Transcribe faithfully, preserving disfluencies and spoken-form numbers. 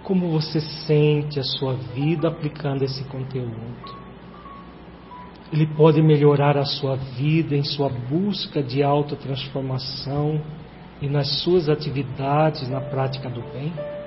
Como você sente a sua vida aplicando esse conteúdo? Ele pode melhorar a sua vida em sua busca de autotransformação e nas suas atividades na prática do bem?